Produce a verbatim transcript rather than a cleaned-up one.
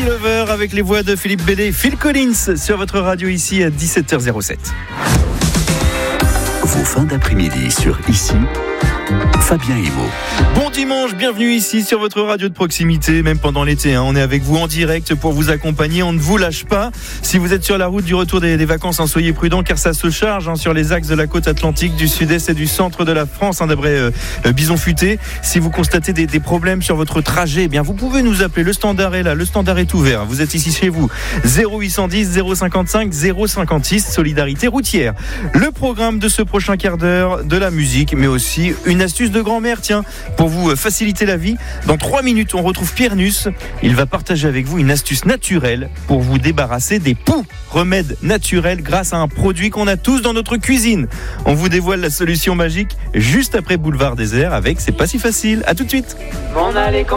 Lover avec les voix de Philippe Bédé et Phil Collins sur votre radio ici à dix-sept heures zéro sept. Vos fins d'après-midi sur Ici, Fabien Imo. Bon dimanche, bienvenue ici sur votre radio de proximité, même pendant l'été. Hein, on est avec vous en direct pour vous accompagner, on ne vous lâche pas. Si vous êtes sur la route du retour des, des vacances, hein, soyez prudents car ça se charge hein, sur les axes de la côte atlantique, du sud-est et du centre de la France, hein, d'après euh, Bison Futé. Si vous constatez des, des problèmes sur votre trajet, eh bien vous pouvez nous appeler. Le standard est là, le standard est ouvert. Vous êtes ici chez vous. zéro huit cent dix zéro cinquante-cinq zéro cinquante-six, Solidarité routière. Le programme de ce prochain quart d'heure, de la musique, mais aussi une astuce de grand-mère, tiens, pour vous faciliter la vie. Dans trois minutes, on retrouve Pierre Nuss. Il va partager avec vous une astuce naturelle pour vous débarrasser des poux. Remède naturel grâce à un produit qu'on a tous dans notre cuisine. On vous dévoile la solution magique juste après Boulevard Désert avec C'est pas si facile. À tout de suite.